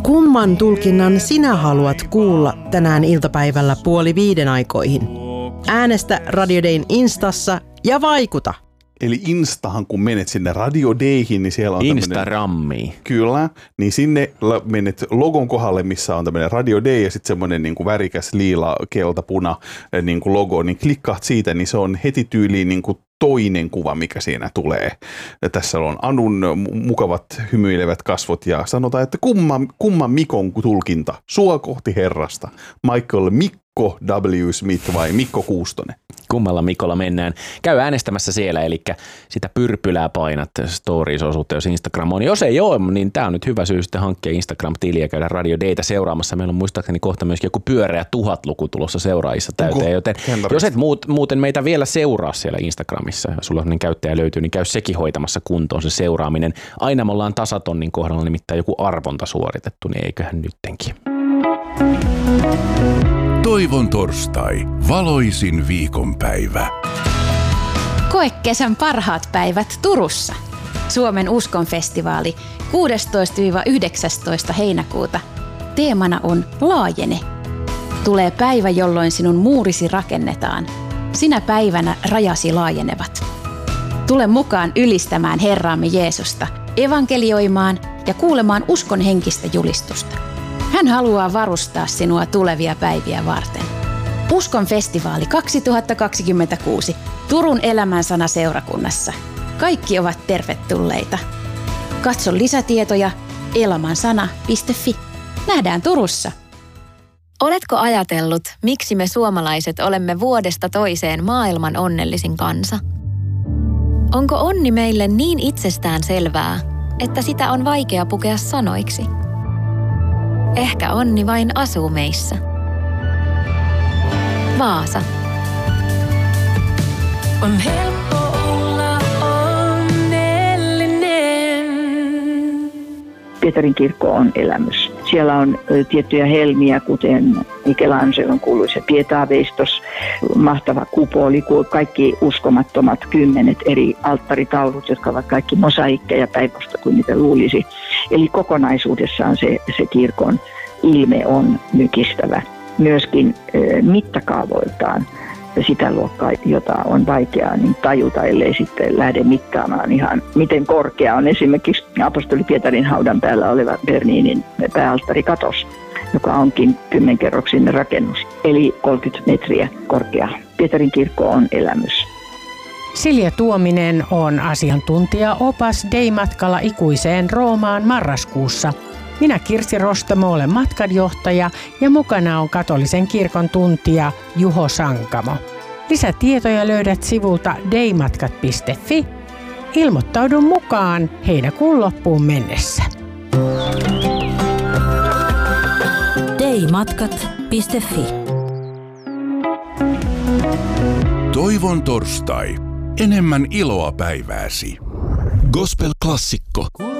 Kumman tulkinnan sinä haluat kuulla tänään iltapäivällä 4:30 aikoihin? Äänestä Radio Dayn Instassa ja vaikuta. Eli Instahan, kun menet sinne Radio Dayhin, niin siellä on Instagrammiin. Kyllä, niin sinne menet logon kohdalle, missä on tämmöinen Radio Day ja sitten semmoinen niin kuin värikäs liila, kelta, puna niin kuin logo, niin klikkaat siitä, niin se on heti tyyliin niin kuin toinen kuva, mikä siinä tulee. Ja tässä on Anun mukavat hymyilevät kasvot ja sanotaan, että kumman Mikon tulkinta sua kohti Herrasta. Michael Mikko W. Smith vai Mikko Kuustonen? Kummalla Mikolla mennään. Käy äänestämässä siellä, eli sitä pyrpylää painat stories-osuutta, jos Instagram on. Jos ei ole, niin tämä on nyt hyvä syy sitten hankkia Instagram-tiliä ja käydä Radio Dayta seuraamassa. Meillä on muistaakseni kohta myöskin joku pyöreä 1000-luku tulossa seuraajissa täyteen, joten jos et muuten meitä vielä seuraa siellä Instagramissa ja sulla on käyttäjä löytyy, niin käy sekin hoitamassa kuntoon se seuraaminen. Aina me ollaan tasatonnin kohdalla nimittäin joku arvonta suoritettu, niin eiköhän nyttenkin. Toivon torstai, valoisin viikonpäivä. Koe kesän parhaat päivät Turussa. Suomen uskonfestivaali 16-19 heinäkuuta. Teemana on Laajene. Tulee päivä, jolloin sinun muurisi rakennetaan. Sinä päivänä rajasi laajenevat. Tule mukaan ylistämään Herraamme Jeesusta, evankelioimaan ja kuulemaan uskon henkistä julistusta. Hän haluaa varustaa sinua tulevia päiviä varten. Uskon festivaali 2026 Turun Elämänsana seurakunnassa. Kaikki ovat tervetulleita. Katso lisätietoja elamansana.fi. Nähdään Turussa. Oletko ajatellut, miksi me suomalaiset olemme vuodesta toiseen maailman onnellisin kansa? Onko onni meille niin itsestään selvää, että sitä on vaikea pukea sanoiksi? Ehkä onni vain asuu meissä. Vaasa. On helppo olla onnellinen. Pietarin kirkko on elämys. Siellä on tiettyjä helmiä, kuten Michelangelon kuuluisa Pietaveistos, mahtava kupoli, kaikki uskomattomat 10 eri alttaritaulut, jotka ovat kaikki mosaikkeja päivästä kuin mitä luulisi. Eli kokonaisuudessaan se kirkon ilme on mykistävä. Myöskin mittakaavoiltaan sitä luokkaa, jota on vaikeaa niin tajuta, ellei sitten lähde mittaamaan ihan miten korkea on esimerkiksi apostoli Pietarin haudan päällä oleva Berninin pääalttarikatos, joka onkin 10-kerroksinen rakennus, eli 30 metriä korkea. Pietarin kirkko on elämys. Silja Tuominen on asiantuntija-opas Day-matkalla ikuiseen Roomaan marraskuussa. Minä Kirsi Rostamo olen matkanjohtaja ja mukana on katolisen kirkon tuntija Juho Sankamo. Lisätietoja löydät sivulta daymatkat.fi. Ilmoittaudu mukaan heinäkuun loppuun mennessä. daymatkat.fi. Toivon torstai. Enemmän iloa päivääsi. Gospel-klassikko.